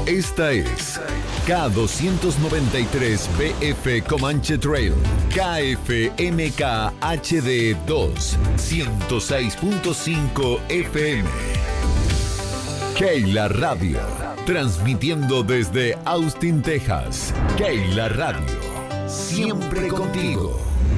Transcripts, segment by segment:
Esta es K293BF Comanche Trail, KFMK HD 2, 106.5 FM. Keila Radio, transmitiendo desde Austin, Texas. Keila Radio, siempre contigo.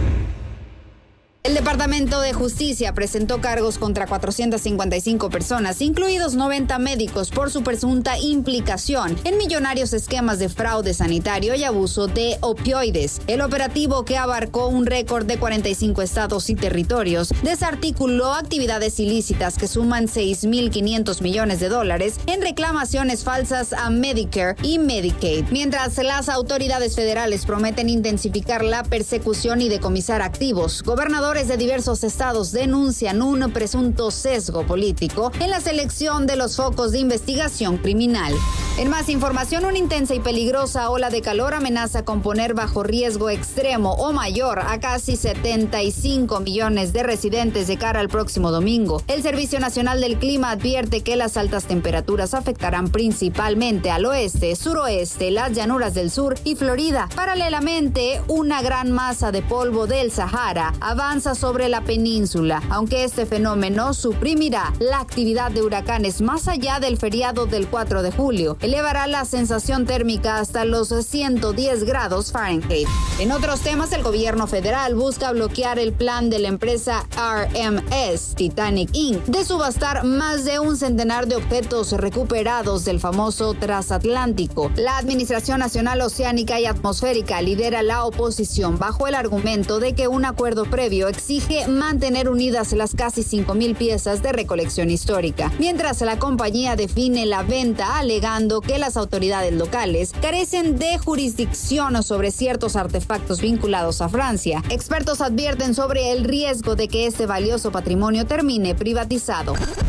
El Departamento de Justicia presentó cargos contra 455 personas, incluidos 90 médicos, por su presunta implicación en millonarios esquemas de fraude sanitario y abuso de opioides. El operativo, que abarcó un récord de 45 estados y territorios, desarticuló actividades ilícitas que suman $6.500 millones en reclamaciones falsas a Medicare y Medicaid, mientras las autoridades federales prometen intensificar la persecución y decomisar activos. Gobernadores de diversos estados denuncian un presunto sesgo político en la selección de los focos de investigación criminal. En más información, una intensa y peligrosa ola de calor amenaza con poner bajo riesgo extremo o mayor a casi 75 millones de residentes de cara al próximo domingo. El Servicio Nacional del Clima advierte que las altas temperaturas afectarán principalmente al oeste, suroeste, las llanuras del sur y Florida. Paralelamente, una gran masa de polvo del Sahara avanza sobre la península, aunque este fenómeno suprimirá la actividad de huracanes más allá del feriado del 4 de julio. Elevará la sensación térmica hasta los 110 grados Fahrenheit. En otros temas, el gobierno federal busca bloquear el plan de la empresa RMS Titanic Inc. de subastar más de un centenar de objetos recuperados del famoso transatlántico. La Administración Nacional Oceánica y Atmosférica lidera la oposición bajo el argumento de que un acuerdo previo exige mantener unidas las casi 5,000 piezas de recolección histórica, mientras la compañía define la venta alegando que las autoridades locales carecen de jurisdicción sobre ciertos artefactos vinculados a Francia. Expertos advierten sobre el riesgo de que este valioso patrimonio termine privatizado.